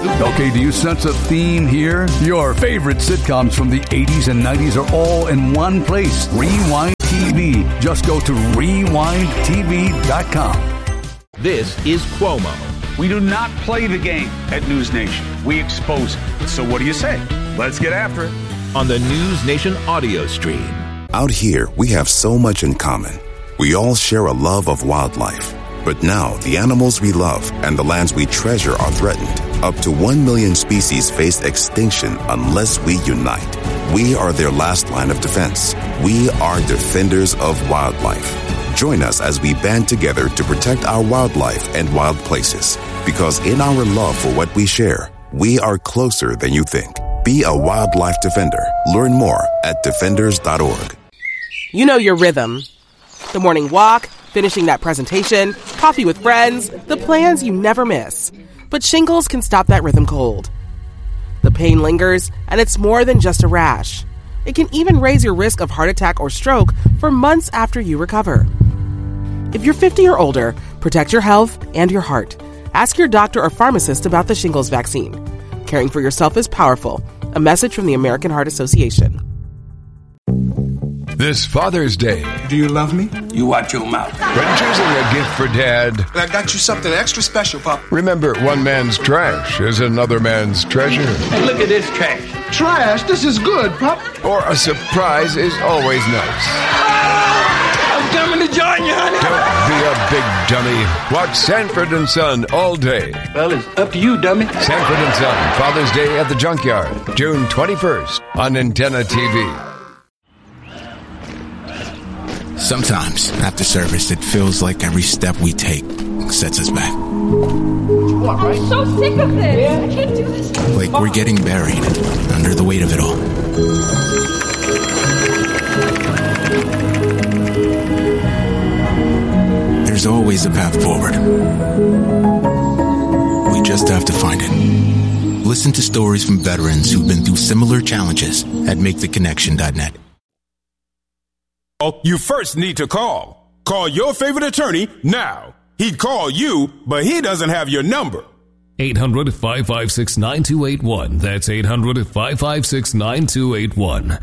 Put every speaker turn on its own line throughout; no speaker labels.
Okay, do you sense a theme here? Your favorite sitcoms from the 80s and 90s are all in one place. Rewind TV. Just go to rewindtv.com.
This is Cuomo.
We do not play the game at News Nation. We expose it. So what do you say? Let's get after it.
On the News Nation audio stream.
Out here, we have so much in common. We all share a love of wildlife. But now, the animals we love and the lands we treasure are threatened. Up to 1 million species face extinction unless we unite. We are their last line of defense. We are defenders of wildlife. Join us as we band together to protect our wildlife and wild places. Because in our love for what we share, we are closer than you think. Be a wildlife defender. Learn more at defenders.org.
You know your rhythm. The morning walk, finishing that presentation, coffee with friends, the plans you never miss. But shingles can stop that rhythm cold. The pain lingers, and it's more than just a rash. It can even raise your risk of heart attack or stroke for months after you recover. If you're 50 or older, protect your health and your heart. Ask your doctor or pharmacist about the shingles vaccine. Caring for yourself is powerful. A message from the American Heart Association.
This Father's Day.
Do you love me?
You watch your mouth.
When choosing a gift for Dad,
I got you something extra special, Pop.
remember one man's trash is another man's treasure.
Hey, look at this trash.
Trash? This is good, Pop.
Or a surprise is always nice.
I'm coming to join you, honey.
Don't be a big dummy. Watch Sanford and Son all day.
Well, it's up to you, dummy.
Sanford and Son, Father's Day at the Junkyard, June 21st on Antenna TV.
Sometimes, after service, it feels like every step we take sets us back.
I'm so sick of this. I can't do this.
Like we're getting buried under the weight of it all. There's always a path forward. We just have to find it. Listen to stories from veterans who've been through similar challenges at MakeTheConnection.net.
You first need to call. Call your favorite attorney now. He'd call you, but he doesn't have your number.
800-556-9281. That's 800-556-9281.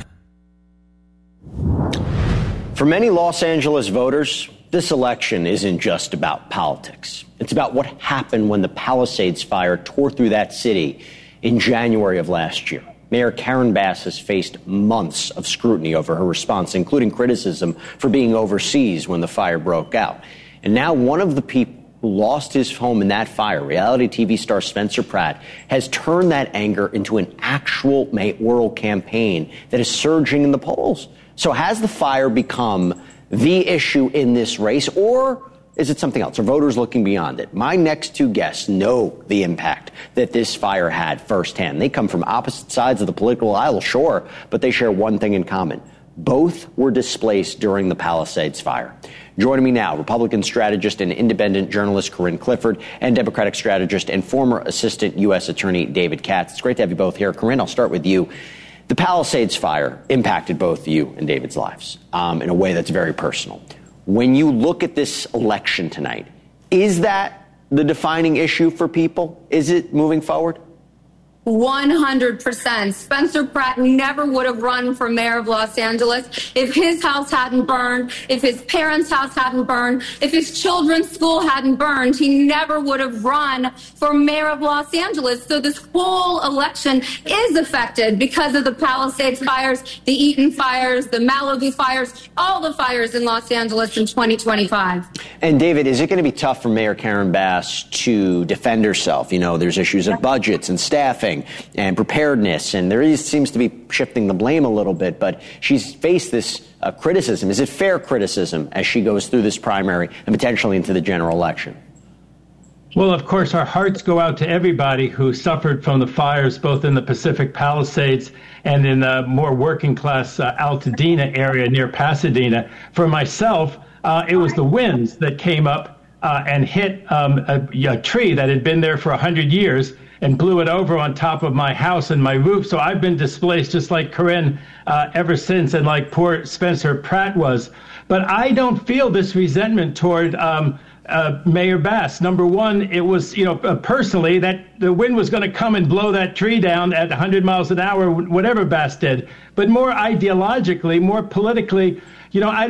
For many Los Angeles voters, this election isn't just about politics. It's about what happened when the Palisades fire tore through that city in January of last year. Mayor Karen Bass has faced months of scrutiny over her response, including criticism for being overseas when the fire broke out. And now one of the people who lost his home in that fire, reality TV star Spencer Pratt, has turned that anger into an actual mayoral campaign that is surging in the polls. So has the fire become the issue in this race, or is it something else? Are voters looking beyond it? My next two guests know the impact that this fire had firsthand. They come from opposite sides of the political aisle, sure, but they share one thing in common. Both were displaced during the Palisades fire. Joining me now, Republican strategist and independent journalist Corinne Clifford, and Democratic strategist and former Assistant U.S. Attorney David Katz. It's great to have you both here. Corinne, I'll start with you. The Palisades fire impacted both you and David's lives in a way that's very personal. When you look at this election tonight, is that the defining issue for people? Is it moving forward?
100%. Spencer Pratt never would have run for mayor of Los Angeles if his house hadn't burned, if his parents' house hadn't burned, if his children's school hadn't burned. He never would have run for mayor of Los Angeles. So this whole election is affected because of the Palisades fires, the Eaton fires, the Malibu fires, all the fires in Los Angeles in 2025.
And David, is it going to be tough for Mayor Karen Bass to defend herself? You know, there's issues of budgets and staffing and preparedness, and there seems to be shifting the blame a little bit, but she's faced this criticism. Is it fair criticism as she goes through this primary and potentially into the general election?
Well, of course, our hearts go out to everybody who suffered from the fires, both in the Pacific Palisades and in the more working class Altadena area near Pasadena. For myself, it was the winds that came up and hit a tree that had been there for 100 years and blew it over on top of my house and my roof. So I've been displaced just like Corinne ever since, and like poor Spencer Pratt was. But I don't feel this resentment toward Mayor Bass. Number one, it was, personally, that the wind was going to come and blow that tree down at 100 miles an hour, whatever Bass did. But more ideologically, more politically, I